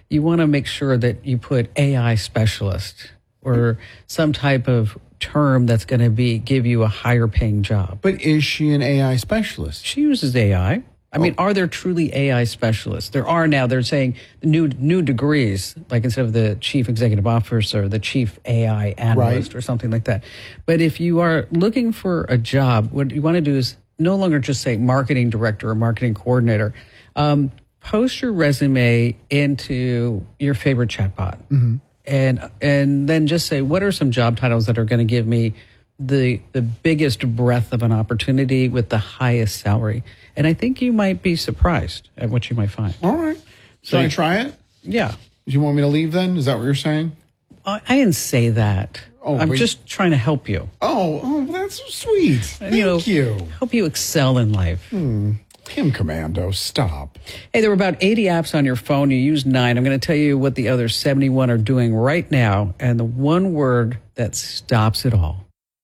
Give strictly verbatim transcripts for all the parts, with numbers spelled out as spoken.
you want to make sure that you put A I specialist or some type of term that's going to be give you a higher paying job. But is she an A I specialist? She uses A I. I mean, are there truly A I specialists? There are now. They're saying new new degrees, like instead of the chief executive officer, the chief A I analyst Right. or something like that. But if you are looking for a job, what you want to do is no longer just say marketing director or marketing coordinator. Um, post your resume into your favorite chatbot, mm-hmm. and and then just say, what are some job titles that are going to give me the the biggest breadth of an opportunity with the highest salary? And I think you might be surprised at what you might find. All right. Should So- I try it? Yeah. Do you want me to leave then? Is that what you're saying? I, I didn't say that. Oh, I'm but- just trying to help you. Oh, oh, that's so sweet. Thank you know, you. Help you excel in life. Kim Commando, stop. Hey, there were about eighty apps on your phone. You used nine. I'm going to tell you what the other seventy-one are doing right now, and the one word that stops it all.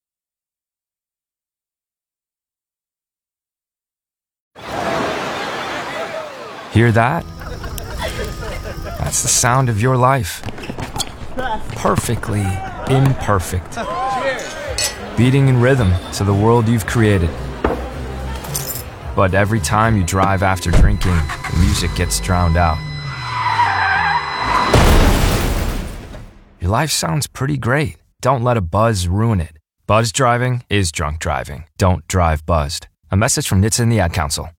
Hear that? That's the sound of your life. Perfectly imperfect. Beating in rhythm to the world you've created. But every time you drive after drinking, the music gets drowned out. Your life sounds pretty great. Don't let a buzz ruin it. Buzz driving is drunk driving. Don't drive buzzed. A message from N H T S A and the Ad Council.